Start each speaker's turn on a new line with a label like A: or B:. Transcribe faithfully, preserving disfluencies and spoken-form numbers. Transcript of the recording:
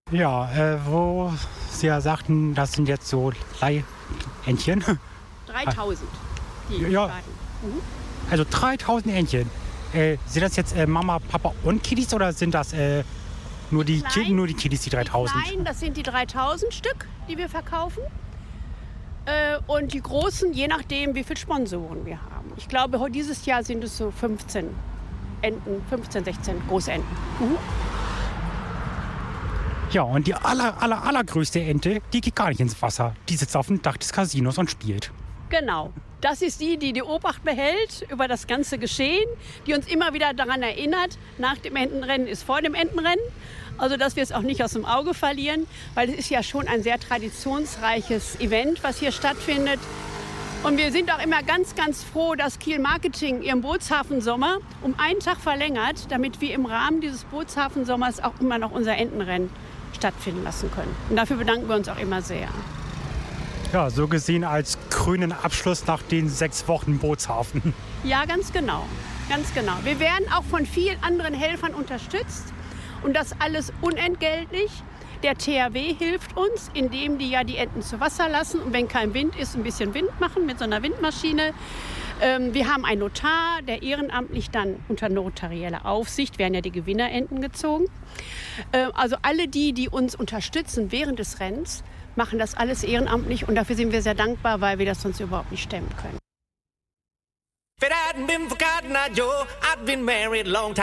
A: Ja, äh, wo Sie ja sagten, das sind jetzt so Leihentchen.
B: dreitausend. Die
A: Ja.
B: starten. Mhm.
A: Also dreitausend Entchen. Äh, sind das jetzt äh, Mama, Papa und Kiddies oder sind das äh, nur, die
B: Klein-
A: Ki- nur die Kiddies, die dreitausend?
B: Nein, das sind die dreitausend Stück, die wir verkaufen. Äh, und die großen, je nachdem, wie viele Sponsoren wir haben. Ich glaube, heu- dieses Jahr sind es so fünfzehn Enten, fünfzehn, sechzehn Großenten. Mhm.
A: Ja, und die aller, aller, allergrößte Ente, die geht gar nicht ins Wasser. Die sitzt auf dem Dach des Casinos und spielt.
B: Genau. Das ist die, die die Obacht behält über das ganze Geschehen, die uns immer wieder daran erinnert, nach dem Entenrennen ist vor dem Entenrennen. Also, dass wir es auch nicht aus dem Auge verlieren, weil es ist ja schon ein sehr traditionsreiches Event, was hier stattfindet. Und wir sind auch immer ganz, ganz froh, dass Kiel Marketing ihren Bootshafensommer um einen Tag verlängert, damit wir im Rahmen dieses Bootshafensommers auch immer noch unser Entenrennen stattfinden lassen können. Und dafür bedanken wir uns auch immer sehr.
A: Ja, so gesehen als grünen Abschluss nach den sechs Wochen Bootshafen.
B: Ja, ganz genau. Ganz genau. Wir werden auch von vielen anderen Helfern unterstützt und das alles unentgeltlich. Der T H W hilft uns, indem die ja die Enten zu Wasser lassen und wenn kein Wind ist, ein bisschen Wind machen mit so einer Windmaschine. Ähm, wir haben einen Notar, der ehrenamtlich dann unter notarieller Aufsicht, werden ja die Gewinnerenten gezogen. Äh, also alle die, die uns unterstützen während des Rennens, machen das alles ehrenamtlich und dafür sind wir sehr dankbar, weil wir das sonst überhaupt nicht stemmen können.
C: If it hadn't been for Cotton Eye Joe, I'd been married a long time.